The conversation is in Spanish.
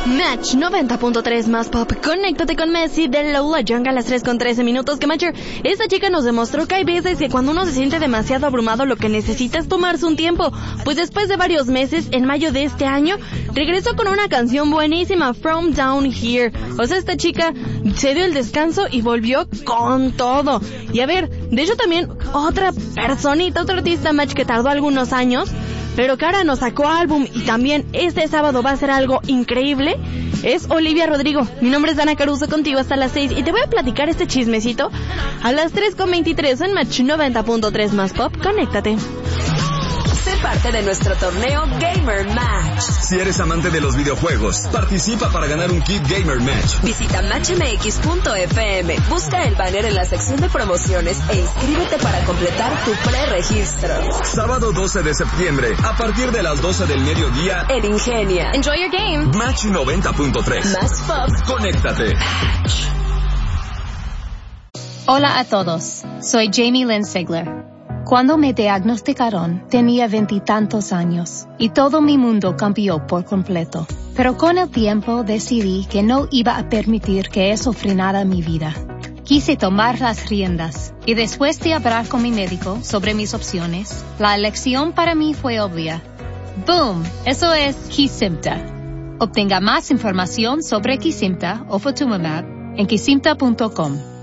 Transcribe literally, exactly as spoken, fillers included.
Match noventa punto tres más pop. Conéctate con Messi de Lola Young a las tres con trece minutos. Que Matcher, esta chica nos demostró que hay veces que cuando uno se siente demasiado abrumado lo que necesita es tomarse un tiempo. Pues después de varios meses, en mayo de este año, regresó con una canción buenísima, From Down Here. O sea, esta chica se dio el descanso y volvió con todo. Y a ver, de hecho también otra personita, otro artista Match que tardó algunos años, pero que ahora nos sacó álbum y también este sábado va a ser algo increíble, es Olivia Rodrigo. Mi nombre es Dana Caruso, contigo hasta las seis y te voy a platicar este chismecito a las tres con veintitrés en Match noventa punto tres más pop. Conéctate. Sé parte de nuestro torneo Gamer Match. Si eres amante de los videojuegos, participa para ganar un kit Gamer Match. Visita match m x punto f m, busca el banner en la sección de promociones e inscríbete para completar tu pre-registro. Sábado doce de septiembre, a partir de las doce del mediodía, en Ingenia. Enjoy your game. Match noventa punto tres. Más pop. Conéctate. Hola a todos, soy Jamie Lynn Sigler. Cuando me diagnosticaron, tenía veintitantos años y todo mi mundo cambió por completo. Pero con el tiempo decidí que no iba a permitir que eso frenara mi vida. Quise tomar las riendas y después de hablar con mi médico sobre mis opciones, la elección para mí fue obvia. ¡Boom! Eso es Kesimpta. Obtenga más información sobre Kesimpta o Ofatumumab en kesimpta punto com.